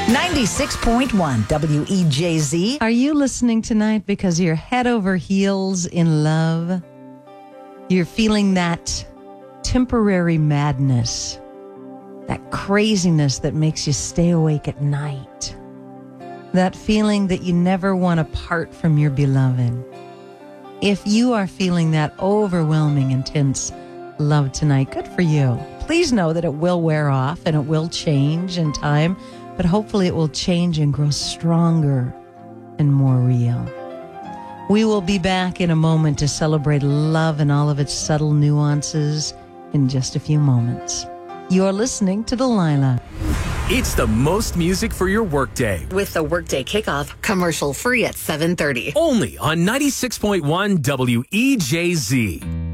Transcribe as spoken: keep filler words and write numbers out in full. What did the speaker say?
ninety-six point one W E J Z. Are you listening tonight because you're head over heels in love? You're feeling that temporary madness, that craziness that makes you stay awake at night, that feeling that you never want to part from your beloved. If you are feeling that overwhelming, intense love tonight, good for you. Please know that it will wear off and it will change in time, but hopefully it will change and grow stronger and more real. We will be back in a moment to celebrate love and all of its subtle nuances in just a few moments. You're listening to Delilah. It's the most music for your workday. With the Workday Kickoff, commercial free at seven thirty. Only on ninety-six point one W E J Z.